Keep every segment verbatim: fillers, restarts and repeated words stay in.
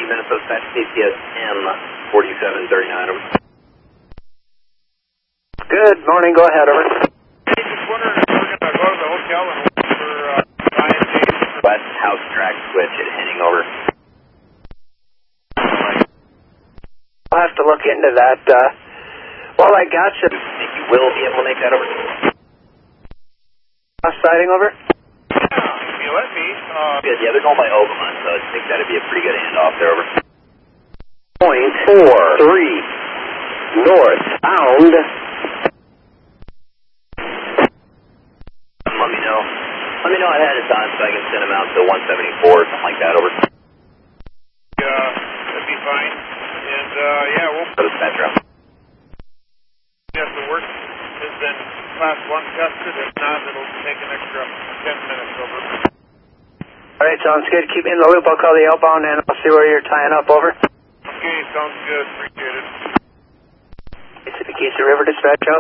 Minnesota Dispatch, C T S M forty-seven thirty-nine, over. Good morning, go ahead, over. Hey, just wondering if we're going to go to the hotel and wait for uh, Ryan James. West house track switch at Henning, over. I'll have to look into that. Uh, well, I got you. Do you think you will be able to make that, over? Sighting, over. Yeah, if you let me. Uh, Good, yeah, they're going by Oberlin, so I think that'd be a pretty good handoff there, over. Point four three north bound. Let me know. Let me know ahead of time so I can send them out to one seventy-four or something like that, over. yeah, that'd be fine. And, uh, yeah, we'll... Go to the metro. Yes, the work has been class one tested. If not, it'll take an extra ten minutes, over. All right, sounds good. Keep me in the loop. I'll call the outbound and I'll see where you're tying up, over. Okay, sounds good. Appreciate it. Pacific River Dispatch out.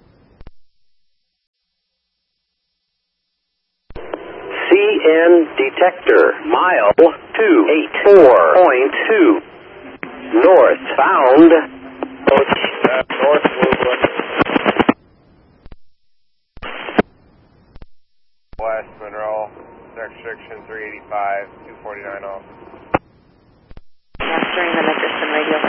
C N detector, mile two eight four point two, northbound. Uh, north Louisville. West Monroe, restriction three eighty-five, two forty-nine off. Mastering the Nickerson radio.